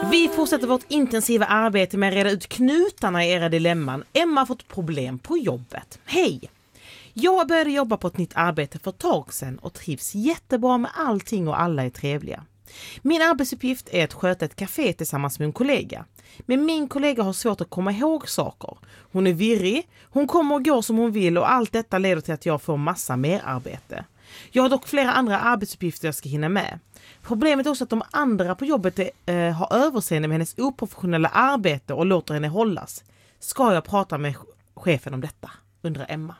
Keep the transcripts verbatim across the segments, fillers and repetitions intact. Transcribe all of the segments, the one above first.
Vi fortsätter vårt intensiva arbete med att reda ut knutarna i era dilemman. Emma har fått problem på jobbet. Hej! Jag började jobba på ett nytt arbete för ett tag sedan och trivs jättebra med allting och alla är trevliga. Min arbetsuppgift är att sköta ett café tillsammans med en kollega. Men min kollega har svårt att komma ihåg saker. Hon är virrig, hon kommer och går som hon vill och allt detta leder till att jag får massa mer arbete. Jag har dock flera andra arbetsuppgifter jag ska hinna med. Problemet är också att de andra på jobbet är, äh, har överseende med hennes oprofessionella arbete och låter henne hållas. Ska jag prata med chefen om detta? Undrar Emma.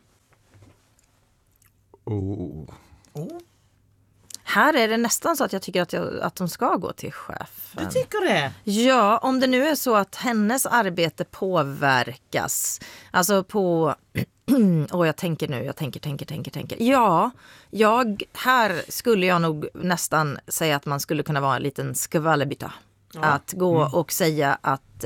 Oh. Oh. Här är det nästan så att jag tycker att, jag, att de ska gå till chefen. Du tycker det? Ja, om det nu är så att hennes arbete påverkas. Alltså på... Och jag tänker nu, jag tänker, tänker, tänker, tänker. Ja, jag, här skulle jag nog nästan säga att man skulle kunna vara en liten skvallerbytta. Ja. Att gå mm. och säga att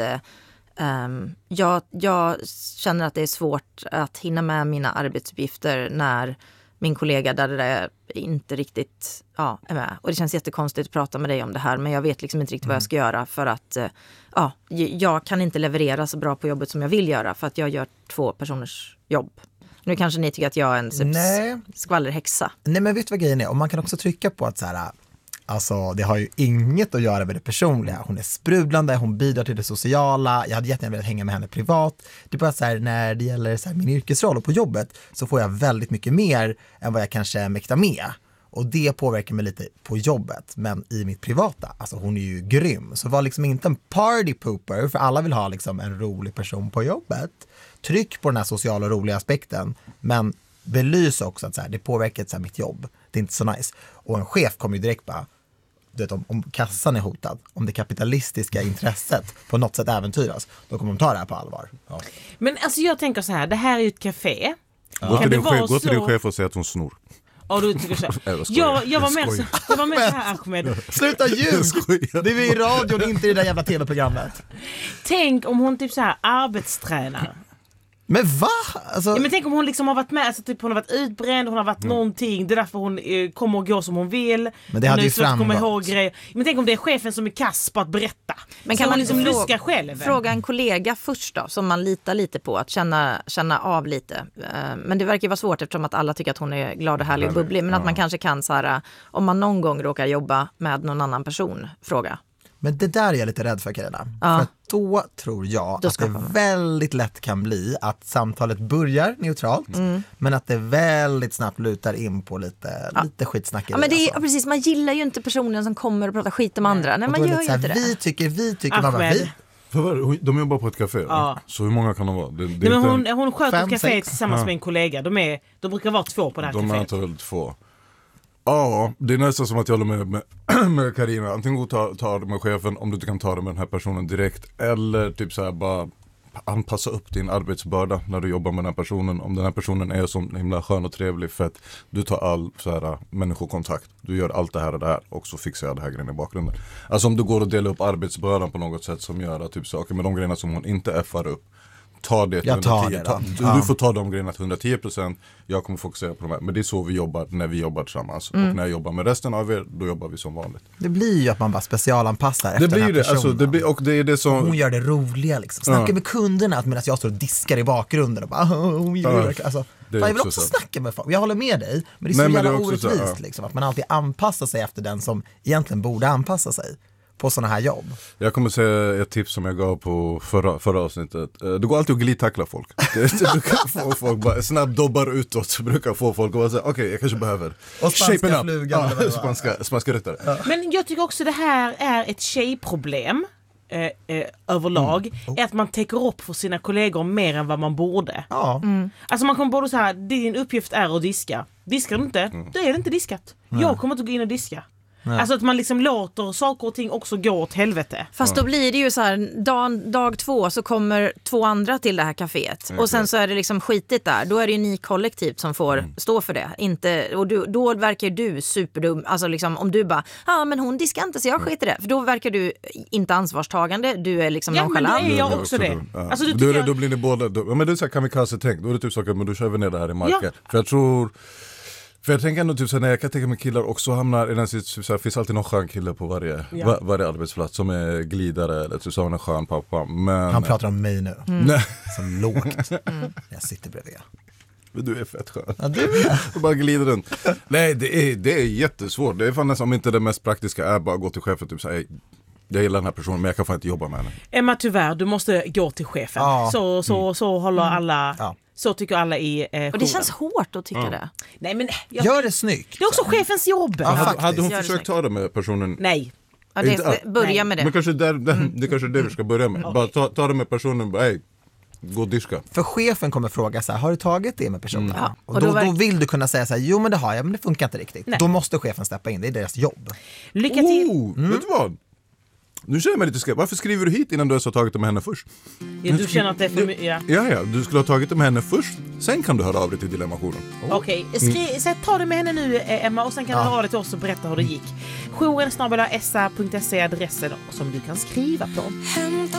um, jag, jag känner att det är svårt att hinna med mina arbetsuppgifter när min kollega där det där inte riktigt ja, är med. Och det känns jättekonstigt att prata med dig om det här, men jag vet liksom inte riktigt mm. vad jag ska göra för att ja, jag kan inte leverera så bra på jobbet som jag vill göra för att jag gör två personers jobb. Nu kanske ni tycker att jag är en Nej. skvallerhäxa. Nej, men vet du vad grejen är? Och man kan också trycka på att så här, alltså det har ju inget att göra med det personliga. Hon är sprudlande, hon bidrar till det sociala. Jag hade jättegärna velat hänga med henne privat. Det är bara så här, när det gäller så här, min yrkesroll och på jobbet så får jag väldigt mycket mer än vad jag kanske mäktar med. Och det påverkar mig lite på jobbet. Men i mitt privata, alltså hon är ju grym. Så var liksom inte en party pooper, för alla vill ha liksom en rolig person på jobbet. Tryck på den här sociala och roliga aspekten. Men belys också att så här, det påverkar så här, mitt jobb. Det är inte så nice. Och en chef kommer ju direkt bara, du vet, om, om kassan är hotad, om det kapitalistiska intresset på något sätt äventyras, då kommer de ta det här på allvar. Ja. Men alltså jag tänker så här, det här är ju ett café. Ja. Gå till din chef, gå till din chef och säga att hon snor. Ja, du tycker så. Jag, jag var med så, jag var med så här, Ahmed. Sluta ljug! Det är vi i radion, inte i det där jävla tv-programmet. Tänk om hon typ så här arbetstränar. Men va? Alltså... Ja, men tänk om hon liksom har varit med, alltså typ hon har varit utbränd, hon har varit mm. någonting, det är därför hon eh, kommer och går som hon vill. Men det hade ju framgått. Ihåg grejer. Men tänk om det är chefen som är kass på att berätta. Men kan så man liksom fråga, luska själv? Fråga en kollega först då, som man litar lite på, att känna, känna av lite. Uh, men det verkar vara svårt eftersom att alla tycker att hon är glad och härlig och bubblig. Men ja. Att man kanske kan så här, om man någon gång råkar jobba med någon annan person, fråga. Men det där är jag lite rädd för, Karina. Ja. För då tror jag då att det man. väldigt lätt kan bli att samtalet börjar neutralt, mm. men att det väldigt snabbt lutar in på lite, ja. lite skitsnack. Ja, men det är, alltså. precis, man gillar ju inte personen som kommer och pratar skit om andra. Nej, man gör ju inte det. Vi tycker, vi tycker, man bara, vi. För de jobbar på ett café, ja. Så hur många kan de vara? Det, det Nej, men hon, hon sköter ett café sex. tillsammans ja. med en kollega. De, är, de brukar vara två på det här de caféet. De är inte två. Ja, det är nästan som att jag håller med, med, med Karina. Antingen gå ta, ta det med chefen om du inte kan ta det med den här personen direkt. Eller typ så här bara anpassa upp din arbetsbörda när du jobbar med den här personen. Om den här personen är så himla skön och trevlig för att du tar all så här människokontakt. Du gör allt det här och det här och så fixar jag det här grejen i bakgrunden. Alltså om du går och delar upp arbetsbördan på något sätt som gör att typ saker med de grejerna som hon inte effar upp. Ta det till jag tar hundratio. det då. Ta, ja. Du får ta de grejerna till hundratio procent. Jag kommer fokusera på de här. Men det är så vi jobbar när vi jobbar tillsammans. Mm. Och när jag jobbar med resten av er, då jobbar vi som vanligt. Det blir ju att man bara specialanpassar efter det blir den här det, personen. alltså, det blir, och det är det som... Och hon gör det roliga liksom. Snacka ja. med kunderna medan jag står och diskar i bakgrunden och bara, hon gör det. Alltså, det jag vill också så. snacka med folk. Jag håller med dig. Men det är så Nej, jävla orättvist så, ja. liksom, att man alltid anpassar sig efter den som egentligen borde anpassa sig på såna här jobb. Jag kommer säga ett tips som jag gav på förra, förra avsnittet. Det går alltid att glidtackla folk. Det brukar få folk bara snabbt dobbar utåt, så brukar få folk att säga okej, okay, jag kanske behöver och spanska flugan. Ja, spanska, spanska ryttare. Ja. Men jag tycker också det här är ett tjejproblem eh, eh, överlag. Mm. Oh. Är att man täcker upp för sina kollegor mer än vad man borde. Ja. Mm. Alltså man kommer både så här, din uppgift är att diska. Diskar du inte, mm. då är det inte diskat. Mm. Jag kommer inte gå in och diska. Nej. Alltså att man liksom låter saker och ting också gå åt helvete. Fast då blir det ju så här, dag, dag två så kommer två andra till det här kaféet. Okay. Och sen så är det liksom skitigt där. Då är det ju ni kollektivt som får mm. stå för det. Inte, och du, då verkar du superdum. Alltså liksom om du bara, ja ah, men hon diskar inte så jag skiter det. För då verkar du inte ansvarstagande. Du är liksom ja, nonchalant. Ja men det är jag också det. Ja. Alltså, då, jag... då blir det båda, då, ja, men det är så här kamikaze-tänk. Då är det typ saker, men du kör vi ner det här i marken. Ja. För jag tror... För jag tänker ändå typ så här, när jag kan tänka mig killar också hamnar i den sits, det finns alltid någon skön kille på varje, Ja. var, varje arbetsplats som är glidare eller typ så en skön pappa. Men... Han pratar om mig nu, Nej, så lågt. Jag sitter bredvid. men du är fett skön. Ja, du är. Och bara glider runt. Nej, det är, det är jättesvårt. Det är fan nästan, om inte det mest praktiska är bara gå till chefen och typ säga, jag gillar den här personen men jag kan fan inte jobba med henne. Emma, tyvärr, du måste gå till chefen. Ja. Så, så, så håller alla, Ja. så tycker alla i eh, jouren. Och det känns hårt att tycka det. Nej, men jag, Gör det snyggt. det är också chefens jobb. Ja, Hade, faktiskt. hade hon Gör det försökt snyggt. ta det med personen? Nej. Ja, det, Inte- börja med Men det. kanske där, där, det kanske är det vi ska börja med. Bara ta, ta det med personen, bara, hej, gå och diska. För chefen kommer fråga så här, har du tagit det med personen? Ja, Och, och då, då då verk- vill du kunna säga så här, jo men det har jag, men det funkar inte riktigt. Nej. Då måste chefen steppa in, det är deras jobb. Lycka till. Oh, vet du vad? Nu känner jag mig lite skrämt. Varför skriver du hit innan du ens har tagit det med henne först? Ja, du känner att det är för mycket. Ja. Ja, ja, du skulle ha tagit det med henne först. Sen kan du höra av dig till Dilemmationen. Okej, skri- så ta det med henne nu eh, Emma och sen kan du höra det till oss och berätta hur det gick. Jouren snabel-a s a punkt se är adressen som du kan skriva på.